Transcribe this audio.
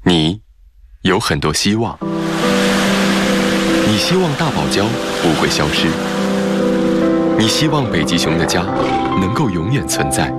你有很多希望，你希望大堡礁不会消失，你希望北极熊的家能够永远存在。